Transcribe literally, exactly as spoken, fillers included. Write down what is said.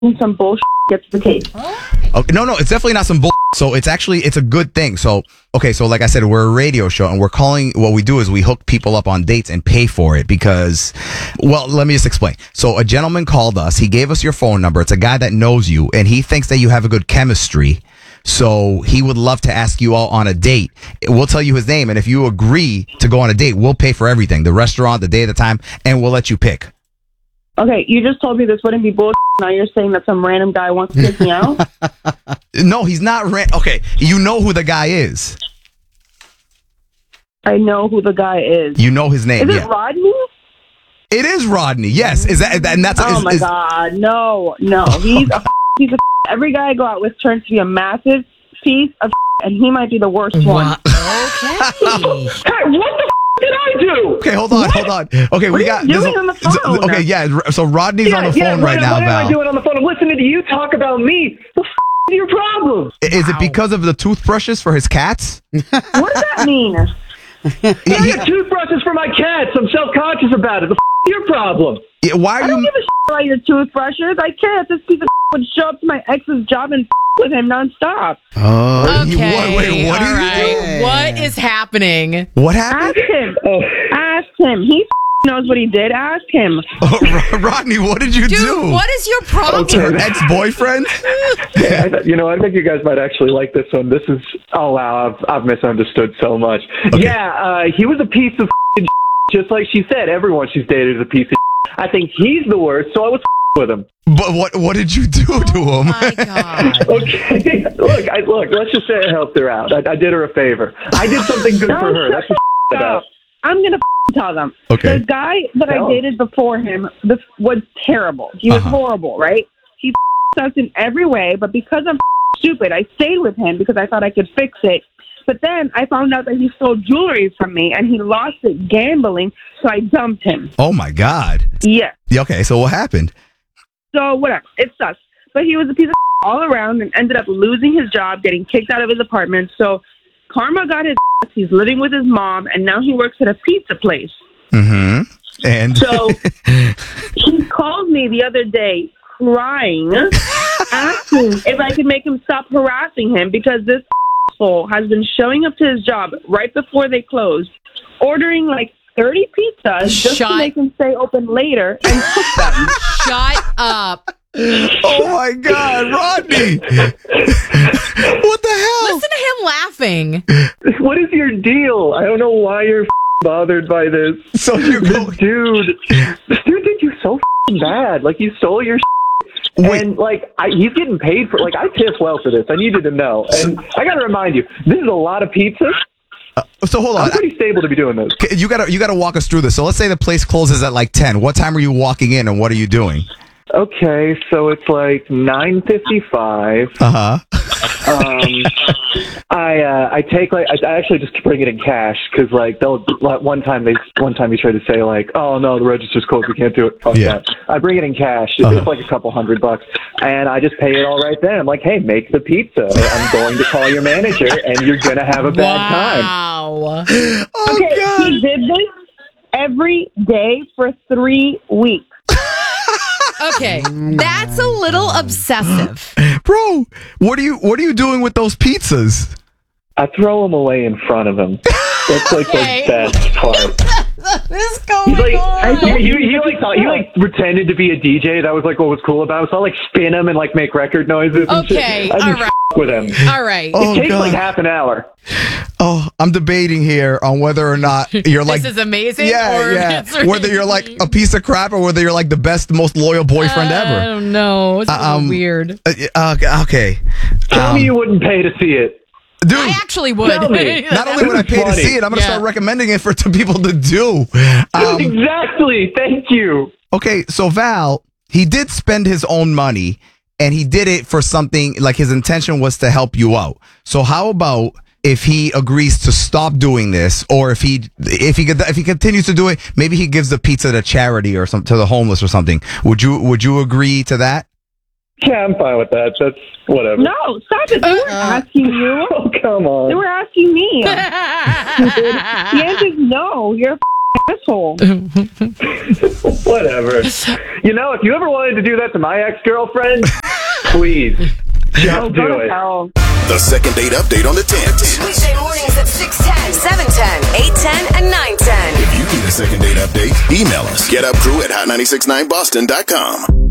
some bullshit gets the case. Okay, no, no, it's definitely not some bull. So it's actually, it's a good thing. So, okay, so like I said, we're a radio show and we're calling, what we do is we hook people up on dates and pay for it because, well, let me just explain. So a gentleman called us. He gave us your phone number. It's a guy that knows you and he thinks that you have a good chemistry. So he would love to ask you all on a date. We'll tell you his name. And if you agree to go on a date, we'll pay for everything. The restaurant, the day, the time, and we'll let you pick. Okay, you just told me this wouldn't be bullshit. Now you're saying that some random guy wants to take me out? No, he's not. Ran- okay, you know who the guy is. I know who the guy is. You know his name. Is it yeah. Rodney? It is Rodney. Yes. Is that? And that's. Oh is, my is, God! No, no. He's a. He's a. Every guy I go out with turns to be a massive piece of, and he might be the worst one. What? Okay. Hey, what the did I do? Okay, hold on, what? hold on. Okay, what we are got. you doing on the phone? Okay, yeah. So Rodney's yeah, on the yeah, phone what, right now, what Val. What am I doing on the phone? I'm listening to you talk about me. What the f- is your problem? Is Wow. it because of the toothbrushes for his cats? What does that mean? I got toothbrushes for my cats. I'm self-conscious about it. The f- is your problem? Yeah, why are I don't you? give a shit about your toothbrushes. I care if this piece of would show up to my ex's job and with him nonstop. Oh, Okay. you- what, wait, what all did right. you do? What is happening? What Ask happened? him. Oh. Ask him. He knows what he did. Ask him. Oh, Rodney, what did you Dude, do? what is your problem? To her ex-boyfriend? Yeah, I, you know, I think you guys might actually like this one. This is, oh wow, I've, I've misunderstood so much. Okay. Yeah, uh, he was a piece of f***ing just like she said. Everyone she's dated is a piece of I think he's the worst, so I was with him. But what what did you do to him? Oh my God. Okay, look, I, look. Let's just say I helped her out. I, I did her a favor. I did something good for her. That's what it's about. I'm gonna tell them. Okay. The guy that Tell I him. dated before him the, was terrible. He was Uh-huh. horrible, right? He us in every way, but because I'm stupid, I stayed with him because I thought I could fix it. But then I found out that he stole jewelry from me and he lost it gambling, so I dumped him. Oh my God. Yeah. Yeah, okay, so what happened? So whatever. It sucks. But he was a piece of all around and ended up losing his job, getting kicked out of his apartment. So karma got his he's living with his mom, and now he works at a pizza place. Mm-hmm. And So he called me the other day crying, asking if I could make him stop harassing him because this asshole has been showing up to his job right before they closed, ordering like thirty pizzas just Shut- to make him stay open later and cook them. Shut up. oh my God, Rodney! What the hell? Listen to him laughing. What is your deal? I don't know why you're f- bothered by this. So you go. This dude, this dude did you so f- bad. Like, you stole your shit. Wait. And, like, I, he's getting paid for, like, I tip well for this. I needed to know. And I got to remind you, this is a lot of pizza. So hold on. I'm pretty stable to be doing this. You gotta you gotta walk us through this. So let's say the place closes at like ten. What time are you walking in, and what are you doing? Okay, so it's like nine fifty-five. Uh huh. Um, I uh, I take like I, I actually just bring it in cash because like they'll like, one time they one time he tried to say like, oh no, the register's closed, we can't do it. Fuck Yeah. that. I bring it in cash. It's Uh-huh. like a couple hundred bucks, and I just pay it all right then. I'm like, hey, make the pizza. I'm going to call your manager, and you're gonna have a bad time. Wow. Oh Okay, God. he did this every day for three weeks. Okay, that's a little obsessive. Bro, what are you what are you doing with those pizzas? I throw them away in front of him. That's like Okay. the best part. What is going He's like, on? he, he, he like thought, he like pretended to be a D J. That was like what was cool about it. So I like spin him and like make record noises. And Okay, shit. I just all right. f- with him. All right. Oh, It takes God. like half an hour. Oh, I'm debating here on whether or not you're like this is amazing. yeah, or yeah. it's really- Whether you're like a piece of crap or whether you're like the best, most loyal boyfriend I ever. don't know. It's a little Um, weird. Uh, uh, okay, Tell Um, me you wouldn't pay to see it. dude. I actually would. Tell me. Not only would I This is pay to funny. see it, I'm gonna Yeah. start recommending it for to people to do. Um, Exactly. Thank you. okay, so Val, he did spend his own money, and he did it for something like his intention was to help you out. So how about if he agrees to stop doing this, or if he if he if he continues to do it, maybe he gives the pizza to charity or some to the homeless or something. Would you would you agree to that? Yeah, I'm fine with that. That's whatever. No, stop it. They weren't asking you. Oh, come They on. were asking me. The answer is no. You're a asshole. Whatever. You know, if you ever wanted to do that to my ex-girlfriend, please, just do it. Hell. The second date update on the tens. Weekday mornings at six ten, seven ten, eight ten, and nine ten. If you need a second date update, email us. Get up crew at hot nine six nine boston dot com.